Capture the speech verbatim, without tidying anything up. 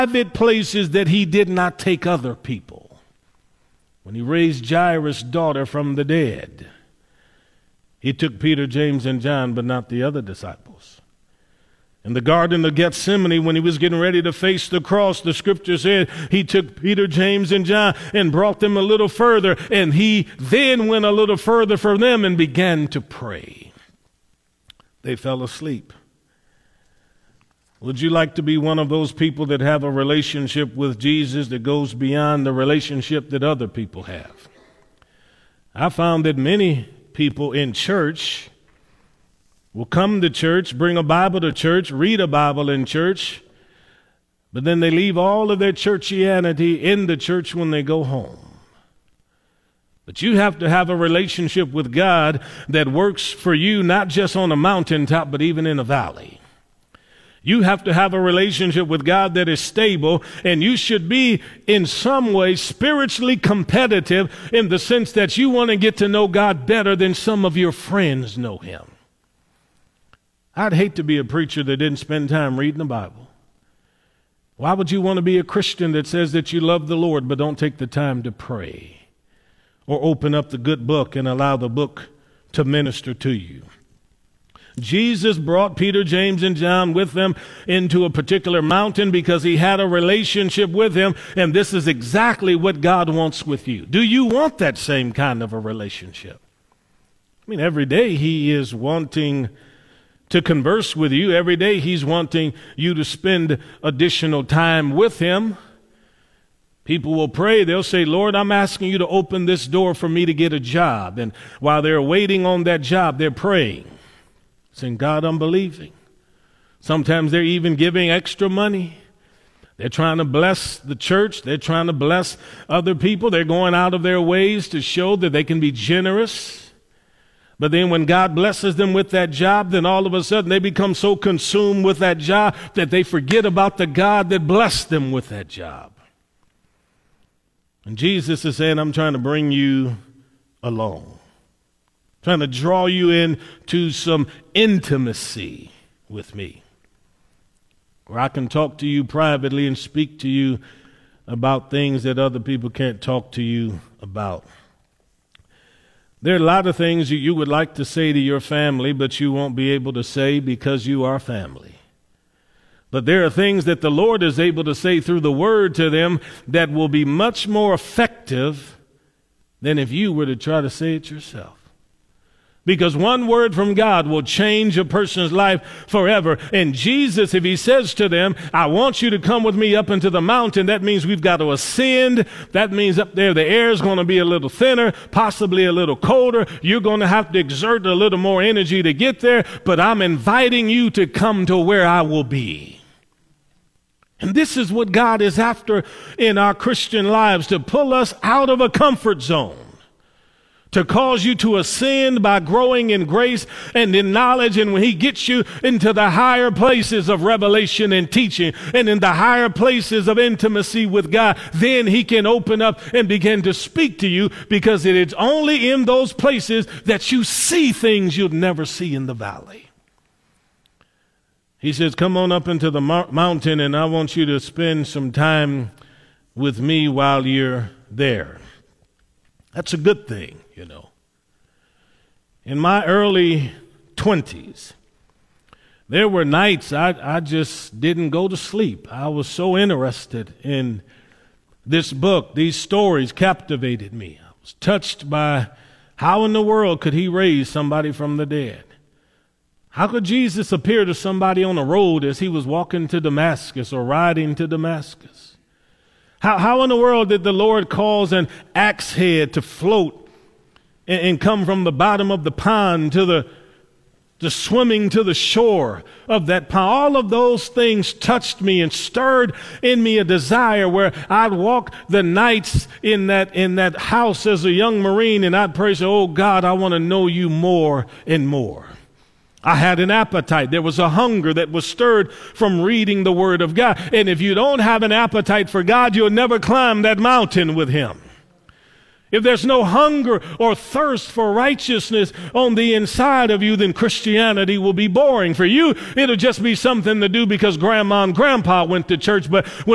private places that he did not take other people. When he raised Jairus' daughter from the dead, he took Peter, James, and John, but not the other disciples. In the Garden of Gethsemane, when he was getting ready to face the cross, the scripture said he took Peter, James, and John and brought them a little further, and he then went a little further for them and began to pray. They fell asleep. Would you like to be one of those people that have a relationship with Jesus that goes beyond the relationship that other people have? I found that many people in church will come to church, bring a Bible to church, read a Bible in church, but then they leave all of their churchianity in the church when they go home. But you have to have a relationship with God that works for you, not just on a mountaintop, but even in a valley. You have to have a relationship with God that is stable, and you should be in some way spiritually competitive in the sense that you want to get to know God better than some of your friends know him. I'd hate to be a preacher that didn't spend time reading the Bible. Why would you want to be a Christian that says that you love the Lord but don't take the time to pray or open up the good book and allow the book to minister to you? Jesus brought Peter, James, and John with them into a particular mountain because he had a relationship with him, and this is exactly what God wants with you. Do you want that same kind of a relationship? I mean, every day he is wanting to converse with you. Every day he's wanting you to spend additional time with him. People will pray. They'll say, Lord, I'm asking you to open this door for me to get a job. And while they're waiting on that job, they're praying, saying, God, I'm believing. Sometimes they're even giving extra money. They're trying to bless the church. They're trying to bless other people. They're going out of their ways to show that they can be generous. But then when God blesses them with that job, then all of a sudden they become so consumed with that job that they forget about the God that blessed them with that job. And Jesus is saying, I'm trying to bring you along. Trying to draw you into some intimacy with me, where I can talk to you privately and speak to you about things that other people can't talk to you about. There are a lot of things you, you would like to say to your family, but you won't be able to say because you are family. But there are things that the Lord is able to say through the word to them that will be much more effective than if you were to try to say it yourself. Because one word from God will change a person's life forever. And Jesus, if he says to them, I want you to come with me up into the mountain, that means we've got to ascend. That means up there the air is going to be a little thinner, possibly a little colder. You're going to have to exert a little more energy to get there. But I'm inviting you to come to where I will be. And this is what God is after in our Christian lives, to pull us out of a comfort zone, to cause you to ascend by growing in grace and in knowledge. And when he gets you into the higher places of revelation and teaching and in the higher places of intimacy with God, then he can open up and begin to speak to you, because it is only in those places that you see things you'd never see in the valley. He says, come on up into the mo- mountain and I want you to spend some time with me while you're there. That's a good thing, you know. In my early twenties, there were nights I, I just didn't go to sleep. I was so interested in this book. These stories captivated me. I was touched by how in the world could he raise somebody from the dead? How could Jesus appear to somebody on the road as he was walking to Damascus or riding to Damascus? How, how in the world did the Lord cause an axe head to float and, and come from the bottom of the pond to the, the swimming to the shore of that pond? All of those things touched me and stirred in me a desire where I'd walk the nights in that, in that house as a young Marine, and I'd pray, say, oh God, I want to know you more and more. I had an appetite. There was a hunger that was stirred from reading the Word of God. And if you don't have an appetite for God, you'll never climb that mountain with him. If there's no hunger or thirst for righteousness on the inside of you, then Christianity will be boring. For you, it'll just be something to do because grandma and grandpa went to church. But when